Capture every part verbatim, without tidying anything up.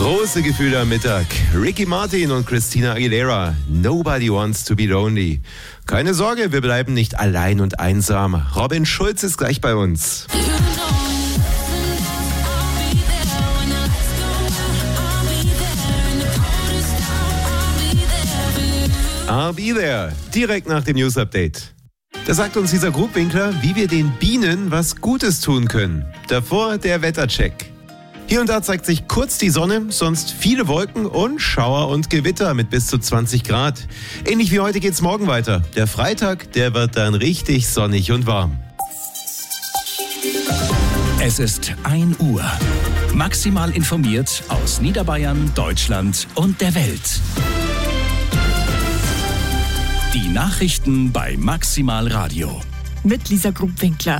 Große Gefühle am Mittag. Ricky Martin und Christina Aguilera. Nobody wants to be lonely. Keine Sorge, wir bleiben nicht allein und einsam. Robin Schulz ist gleich bei uns. I'll be there. Direkt nach dem News-Update. Da sagt uns dieser Grubwinkler, wie wir den Bienen was Gutes tun können. Davor der Wettercheck. Hier und da zeigt sich kurz die Sonne, sonst viele Wolken und Schauer und Gewitter mit bis zu zwanzig Grad. Ähnlich wie heute geht's morgen weiter. Der Freitag, der wird dann richtig sonnig und warm. Es ist ein Uhr. Maximal informiert aus Niederbayern, Deutschland und der Welt. Die Nachrichten bei Maximal Radio. Mit Lisa Grubwinkler.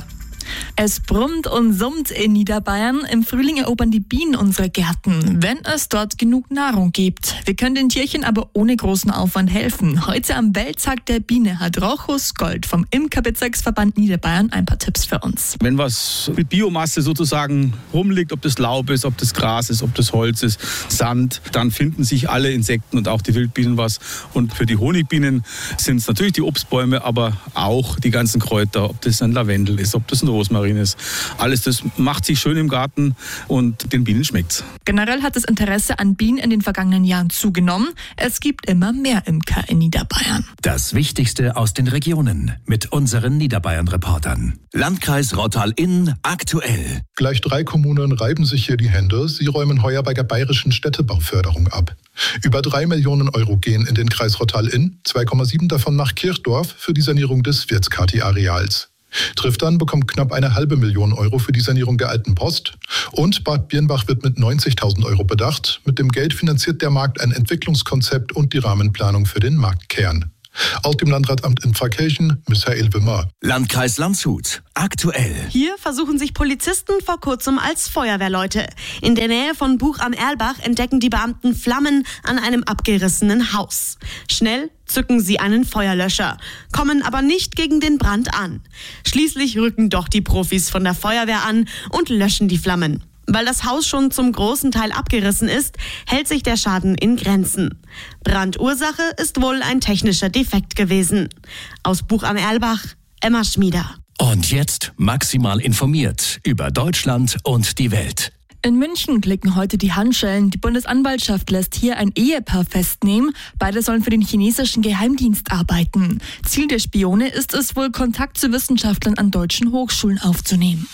Es brummt und summt in Niederbayern. Im Frühling erobern die Bienen unsere Gärten, wenn es dort genug Nahrung gibt. Wir können den Tierchen aber ohne großen Aufwand helfen. Heute am Welttag der Biene hat Rochus Gold vom Imkerbezirksverband Niederbayern ein paar Tipps für uns. Wenn was mit Biomasse sozusagen rumliegt, ob das Laub ist, ob das Gras ist, ob das Holz ist, Sand, dann finden sich alle Insekten und auch die Wildbienen was. Und für die Honigbienen sind es natürlich die Obstbäume, aber auch die ganzen Kräuter, ob das ein Lavendel ist, ob das ein Rosmarin ist. Alles das macht sich schön im Garten und den Bienen schmeckt's. Generell hat das Interesse an Bienen in den vergangenen Jahren zugenommen. Es gibt immer mehr Imker in Niederbayern. Das Wichtigste aus den Regionen mit unseren Niederbayern-Reportern. Landkreis Rottal-Inn aktuell. Gleich drei Kommunen reiben sich hier die Hände. Sie räumen heuer bei der bayerischen Städtebauförderung ab. Über drei Millionen Euro gehen in den Kreis Rottal-Inn, zwei Komma sieben davon nach Kirchdorf für die Sanierung des Wirtskati-Areals. Triftern bekommt knapp eine halbe Million Euro für die Sanierung der Alten Post und Bad Birnbach wird mit neunzigtausend Euro bedacht. Mit dem Geld finanziert der Markt ein Entwicklungskonzept und die Rahmenplanung für den Marktkern. Aus dem Landratamt in Pfarrkirchen, Michael Wimmer. Landkreis Landshut, aktuell. Hier versuchen sich Polizisten vor kurzem als Feuerwehrleute. In der Nähe von Buch am Erlbach entdecken die Beamten Flammen an einem abgerissenen Haus. Schnell zücken sie einen Feuerlöscher, kommen aber nicht gegen den Brand an. Schließlich rücken doch die Profis von der Feuerwehr an und löschen die Flammen. Weil das Haus schon zum großen Teil abgerissen ist, hält sich der Schaden in Grenzen. Brandursache ist wohl ein technischer Defekt gewesen. Aus Buch am Erlbach, Emma Schmieder. Und jetzt maximal informiert über Deutschland und die Welt. In München klicken heute die Handschellen. Die Bundesanwaltschaft lässt hier ein Ehepaar festnehmen. Beide sollen für den chinesischen Geheimdienst arbeiten. Ziel der Spione ist es wohl, Kontakt zu Wissenschaftlern an deutschen Hochschulen aufzunehmen.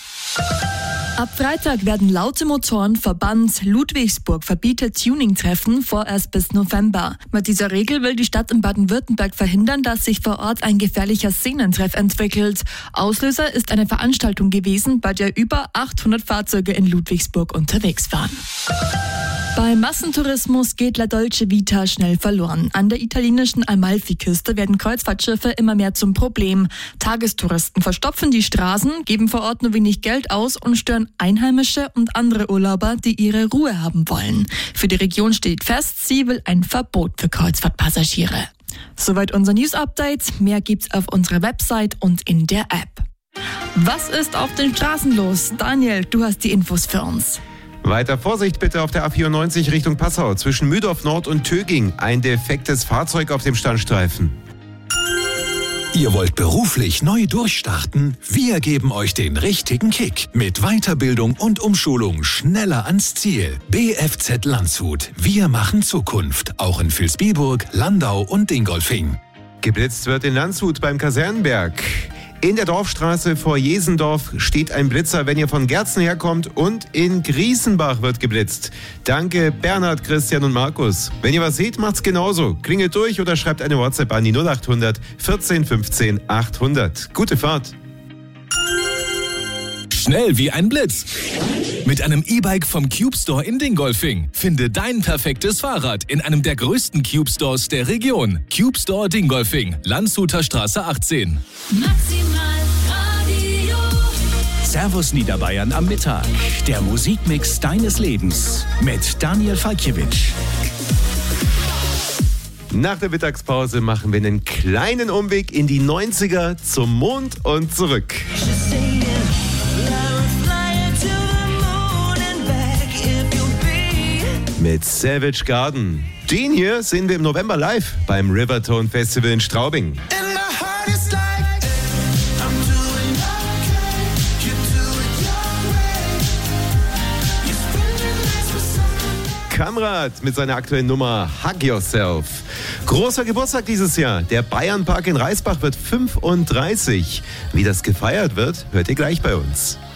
Ab Freitag werden laute Motoren verbannt. Ludwigsburg verbietet Tuning-Treffen vorerst bis November. Mit dieser Regel will die Stadt in Baden-Württemberg verhindern, dass sich vor Ort ein gefährlicher Szenentreff entwickelt. Auslöser ist eine Veranstaltung gewesen, bei der über achthundert Fahrzeuge in Ludwigsburg unterwegs waren. Beim Massentourismus geht La Dolce Vita schnell verloren. An der italienischen Amalfiküste werden Kreuzfahrtschiffe immer mehr zum Problem. Tagestouristen verstopfen die Straßen, geben vor Ort nur wenig Geld aus und stören Einheimische und andere Urlauber, die ihre Ruhe haben wollen. Für die Region steht fest, sie will ein Verbot für Kreuzfahrtpassagiere. Soweit unser News-Update. Mehr gibt's auf unserer Website und in der App. Was ist auf den Straßen los? Daniel, du hast die Infos für uns. Weiter Vorsicht bitte auf der A vierundneunzig Richtung Passau zwischen Mühldorf Nord und Töging. Ein defektes Fahrzeug auf dem Standstreifen. Ihr wollt beruflich neu durchstarten? Wir geben euch den richtigen Kick. Mit Weiterbildung und Umschulung schneller ans Ziel. B F Z Landshut. Wir machen Zukunft. Auch in Vilsbiburg, Landau und Dingolfing. Geblitzt wird in Landshut beim Kasernenberg. In der Dorfstraße vor Jesendorf steht ein Blitzer, wenn ihr von Gerzen herkommt, und in Grießenbach wird geblitzt. Danke Bernhard, Christian und Markus. Wenn ihr was seht, macht's genauso. Klingelt durch oder schreibt eine WhatsApp an die null achthundert vierzehn fünfzehn achthundert. Gute Fahrt. Schnell wie ein Blitz. Mit einem E-Bike vom Cube Store in Dingolfing. Finde dein perfektes Fahrrad in einem der größten Cube Stores der Region. Cube Store Dingolfing, Landshuter Straße achtzehn. Maximal Radio. Servus Niederbayern am Mittag. Der Musikmix deines Lebens mit Daniel Falkiewicz. Nach der Mittagspause machen wir einen kleinen Umweg in die neunziger zum Mond und zurück. mit Savage Garden. Den hier sehen wir im November live beim Rivertone Festival in Straubing. Kamrat mit seiner aktuellen Nummer Hug Yourself. Großer Geburtstag dieses Jahr. Der Bayernpark in Reisbach wird fünfunddreißig. Wie das gefeiert wird, hört ihr gleich bei uns.